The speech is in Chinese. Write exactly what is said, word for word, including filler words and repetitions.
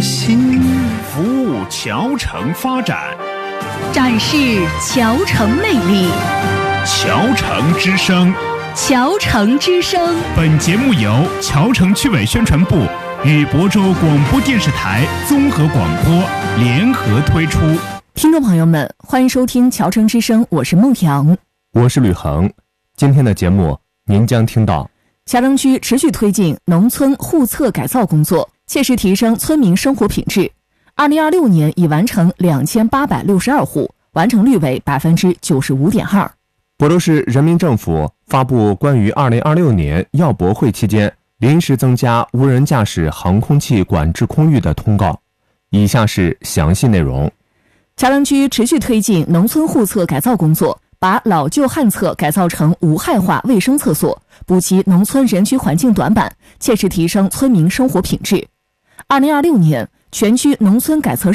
心， 服务侨城发展， 展示侨城魅力。 侨城之声， 侨城之声。 本节目由侨城区委宣传部与亳州广播电视台综合广播联合推出。 听众朋友们，欢迎收听侨城之声，我是孟阳， 我是吕恒。今天的节目您将听到： 侨城区持续推进农村户册改造工作，切实提升村民生活品质。二零二六年已完成两千八百六十二户，完成率为百分之九十五点二。 亳州市人民政府发布关于二零二六年要博会期间临时增加无人驾驶航空器管制空域的通告。以下是详细内容。 侨城区持续推进农村户册改造工作，把老旧旱厕改造成无害化卫生厕所，补齐农村人居环境短板，切实提升村民生活品质。二零二六年，全区农村改厕